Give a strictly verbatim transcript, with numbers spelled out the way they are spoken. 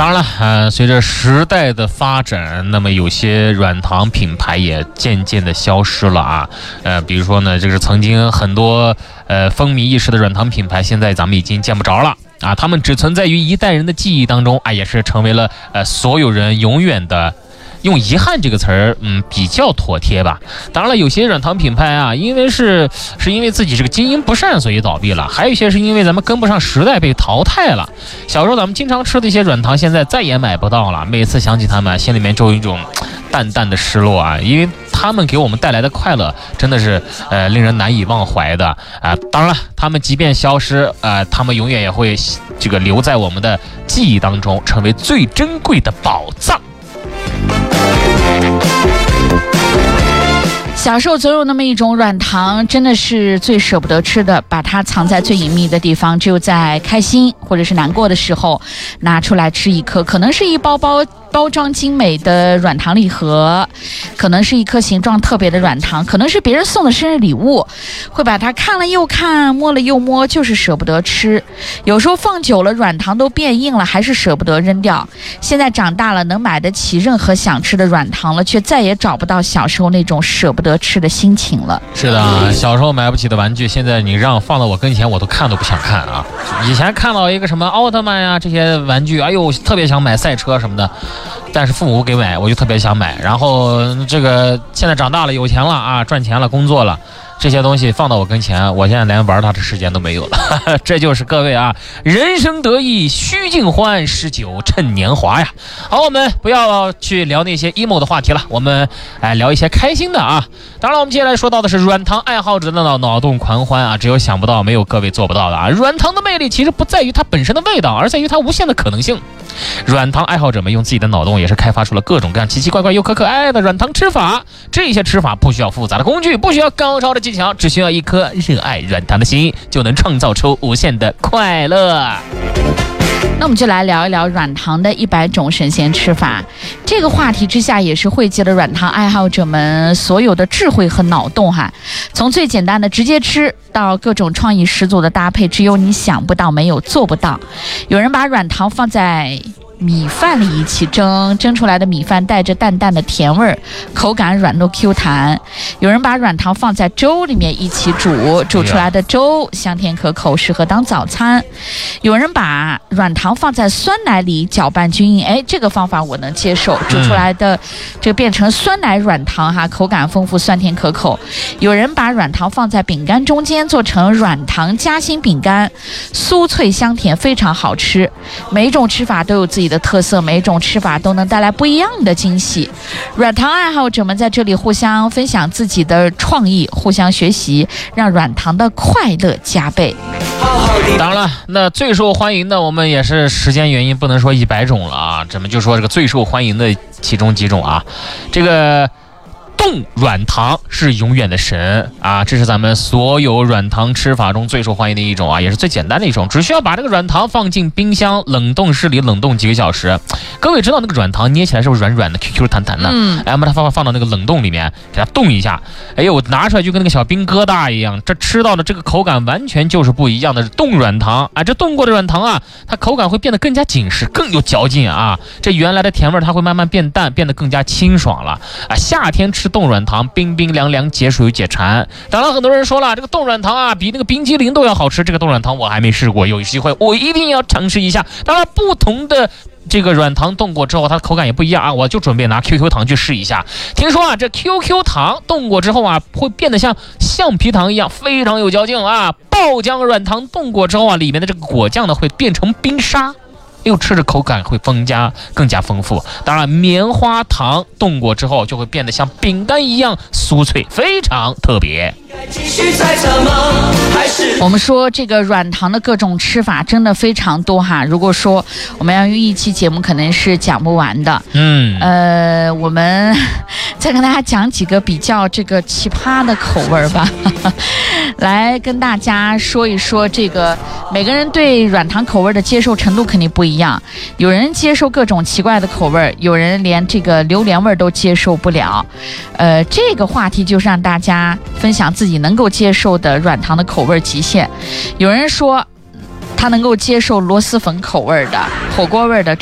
当然了，呃，随着时代的发展，那么有些软糖品牌也渐渐的消失了啊。呃，比如说呢，这个曾经很多呃风靡一时的软糖品牌，现在咱们已经见不着了啊。他们只存在于一代人的记忆当中啊，也是成为了呃所有人永远的。用遗憾这个词儿，嗯，比较妥帖吧。当然了，有些软糖品牌啊，因为是是因为自己这个经营不善，所以倒闭了；还有一些是因为咱们跟不上时代，被淘汰了。小时候咱们经常吃的一些软糖，现在再也买不到了。每次想起他们，心里面就有一种淡淡的失落啊，因为他们给我们带来的快乐，真的是呃令人难以忘怀的啊、呃。当然了，他们即便消失，呃，他们永远也会这个留在我们的记忆当中，成为最珍贵的宝藏。 小时候总有那么一种软糖，真的是最舍不得吃的，把它藏在最隐秘的地方，只有在开心或者是难过的时候拿出来吃一颗，可能是一包包包装精美的软糖礼盒，可能是一颗形状特别的软糖，可能是别人送的生日礼物，会把它看了又看，摸了又摸，就是舍不得吃。有时候放久了软糖都变硬了，还是舍不得扔掉。现在长大了，能买得起任何想吃的软糖了，却再也找不到小时候那种舍不得吃的心情了。 是的，小时候买不起的玩具，现在你让放到我跟前，我都看都不想看啊。以前看到一个什么奥特曼呀、啊、这些玩具，哎呦，特别想买赛车什么的，但是父母不给买，我就特别想买。然后这个现在长大了，有钱了啊，赚钱了，工作了，这些东西放到我跟前，我现在连玩它的时间都没有了。这就是各位啊，人生得意须尽欢，诗酒趁年华呀。好，我们不要去聊那些 emo 的话题了，我们哎聊一些开心的啊。当然，我们接下来说到的是软糖爱好者的脑脑洞狂欢啊，只有想不到，没有各位做不到的啊。软糖的魅力其实不在于它本身的味道，而在于它无限的可能性。软糖爱好者们用自己的脑洞，也是开发出了各种各样奇奇怪怪又可可爱的软糖吃法。这些吃法不需要复杂的工具，不需要高超的技巧，只需要一颗热爱软糖的心，就能创造出无限的快乐。 那我们就来聊一聊软糖的一百种神仙吃法。这个话题之下，也是汇集了软糖爱好者们所有的智慧和脑洞哈。从最简单的直接吃，到各种创意十足的搭配，只有你想不到，没有做不到。有人把软糖放在米饭里一起蒸，蒸出来的米饭带着淡淡的甜味儿，口感软糯 Q 弹。有人把软糖放在粥里面一起煮，煮出来的粥香甜可口，适合当早餐。有人把软糖放在酸奶里搅拌均匀，哎，这个方法我能接受，煮出来的这个变成酸奶软糖哈，口感丰富，酸甜可口。有人把软糖放在饼干中间，做成软糖夹心饼干，酥脆香甜，非常好吃。每一种吃法都有自己的的特色，每一种吃法都能带来不一样的惊喜。软糖爱好者们在这里互相分享自己的创意，互相学习，让软糖的快乐加倍。 当然了，那最受欢迎的，我们也是时间原因不能说一百种了啊，咱们就说这个最受欢迎的其中几种啊。这个冻软糖是永远的神啊！这是咱们所有软糖吃法中最受欢迎的一种啊，也是最简单的一种，只需要把这个软糖放进冰箱冷冻室里冷冻几个小时。各位知道那个软糖捏起来是不是软软的 Q Q 弹弹的？嗯，哎，把它放放到那个冷冻里面，给它冻一下。哎呦，我拿出来就跟那个小冰疙瘩一样，这吃到的这个口感完全就是不一样的冻软糖啊！这冻过的软糖啊，它口感会变得更加紧实，更有嚼劲啊！这原来的甜味它会慢慢变淡，变得更加清爽了啊！夏天吃冻软糖，冰冰凉凉，解暑又解馋。当然，很多人说了，这个冻软糖啊，比那个冰激凌都要好吃。这个冻软糖我还没试过，有机会我一定要尝试一下。当然，不同的这个软糖冻过之后，它的口感也不一样啊。我就准备拿 Q Q 糖去试一下。听说啊，这 Q Q 糖冻过之后啊，会变得像橡皮糖一样，非常有嚼劲啊。爆浆软糖冻过之后啊，里面的这个果酱呢会变成冰沙。又吃着口感会更加更加丰富。当然，棉花糖冻过之后就会变得像饼干一样酥脆，非常特别。 我们说这个软糖的各种吃法真的非常多哈，如果说我们要用一期节目可能是讲不完的。嗯，呃，我们再跟大家讲几个比较这个奇葩的口味吧，来跟大家说一说这个每个人对软糖口味的接受程度肯定不一样，有人接受各种奇怪的口味，有人连这个榴莲味都接受不了。呃，这个话题就是让大家分享自己能够接受的软糖的口味极限。有人说他能够接受螺蛳粉口味的、火锅味的。